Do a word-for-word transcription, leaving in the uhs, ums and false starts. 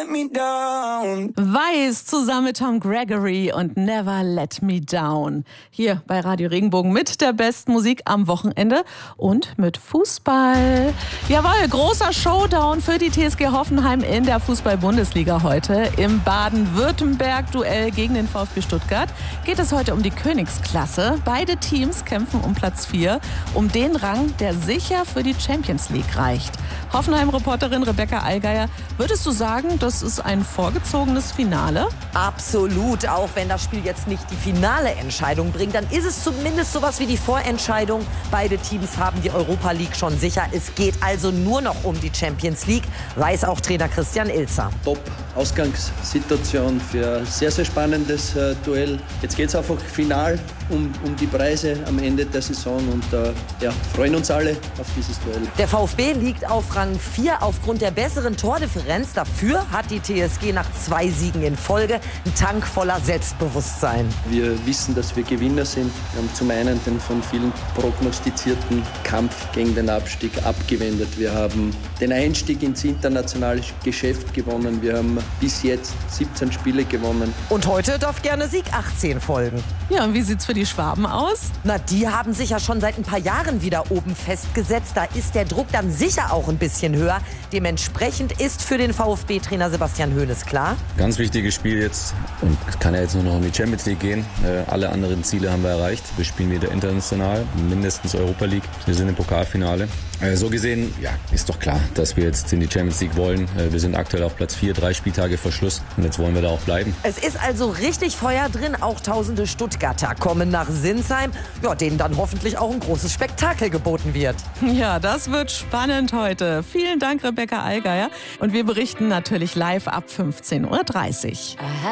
let me down. Weiß zusammen mit Tom Gregory und Never Let Me Down. Hier bei Radio Regenbogen mit der besten Musik am Wochenende und mit Fußball. Jawohl, großer Showdown für die T S G Hoffenheim in der Fußball-Bundesliga heute. Im Baden-Württemberg-Duell gegen den VfB Stuttgart geht es heute um die Königsklasse. Beide Teams kämpfen um Platz vier, um den Rang, der sicher für die Champions League reicht. Hoffenheim-Reporterin Rebecca Allgeier, würdest du sagen, das ist ein vorgezogenes Finale? Absolut, auch wenn das Spiel jetzt nicht die finale Entscheidung bringt, dann ist es zumindest sowas wie die Vorentscheidung. Beide Teams haben die Europa League schon sicher. Es geht also nur noch um die Champions League, weiß auch Trainer Christian Ilzer. Top-Ausgangssituation für ein sehr, sehr spannendes äh, Duell. Jetzt geht es einfach final um, um die Preise am Ende der Saison und äh, ja, freuen uns alle auf dieses Duell. Der VfB liegt auf Rang vier aufgrund der besseren Tordifferenz. Dafür hat die T S G nach zwei Siegen in Folge einen Tank voller Selbstbewusstsein. Wir wissen, dass wir Gewinner sind. Wir haben zum einen den von vielen prognostizierten Kampf gegen den Abstieg abgewendet. Wir haben den Einstieg ins internationale Geschäft gewonnen. Wir haben bis jetzt siebzehn Spiele gewonnen. Und heute darf gerne Sieg achtzehn folgen. Ja, und wie sieht's für die Schwaben aus? Na, die haben sich ja schon seit ein paar Jahren wieder oben festgesetzt. Da ist der Druck dann sicher auch ein bisschen höher. Dementsprechend ist für den VfB-Trainer Sebastian Hoeneß klar: Ganz wichtiges Spiel jetzt und es kann ja jetzt nur noch um die Champions League gehen. Äh, alle anderen Ziele haben wir erreicht. Wir spielen wieder international, mindestens Europa League. Wir sind im Pokalfinale. Äh, so gesehen, ja, ist doch klar, dass wir jetzt in die Champions League wollen. Äh, wir sind aktuell auf Platz vier, drei Spieltage vor Schluss und jetzt wollen wir da auch bleiben. Es ist also richtig Feuer drin. Auch tausende Stuttgarter kommen nach Sinsheim, ja, denen dann hoffentlich auch ein großes Spektakel geboten wird. Ja, das wird spannend heute. Vielen Dank, Rebecca Allgeier. Und wir berichten natürlich live ab fünfzehn Uhr dreißig. Aha.